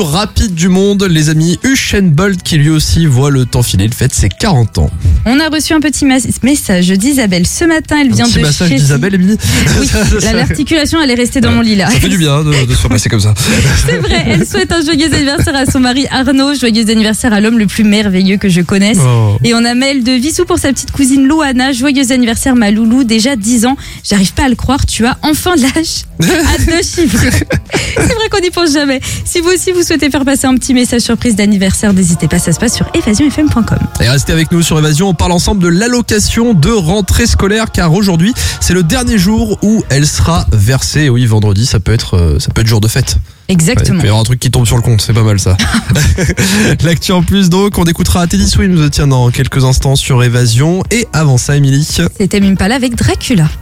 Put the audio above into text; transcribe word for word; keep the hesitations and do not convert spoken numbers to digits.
rapide du monde, les amis, Usain Bolt qui lui aussi voit le temps filer, il fête ses quarante ans. On a reçu un petit mas- message d'Isabelle ce matin, elle vient Un petit de massage chez... d'Isabelle, Émilie. Oui, la- l'articulation elle est restée dans mon lit là. Ça fait du bien de, de se faire passer comme ça. C'est vrai, elle souhaite un joyeux anniversaire à son mari Arnaud, joyeux anniversaire à l'homme le plus merveilleux que je connaisse. Oh. Et on a mail de Vissou pour sa petite cousine Louana, joyeux anniversaire ma loulou, déjà dix ans, j'arrive pas à le croire, tu as enfin l'âge à deux chiffres. C'est vrai qu'on n'y pense jamais. Si vous aussi vous souhaitez faire passer un petit message surprise d'anniversaire, n'hésitez pas, ça se passe sur évasion f m point com. Et restez avec nous sur Évasion, on parle ensemble de l'allocation de rentrée scolaire car aujourd'hui c'est le dernier jour où elle sera versée. Oui, vendredi ça peut être, euh, ça peut être jour de fête. Exactement. Ouais, il peut y avoir un truc qui tombe sur le compte, c'est pas mal ça. L'actu en plus donc, on écoutera Teddy Swims tiens dans quelques instants sur Évasion. Et avant ça, Émilie. C'était Mimpala avec Dracula.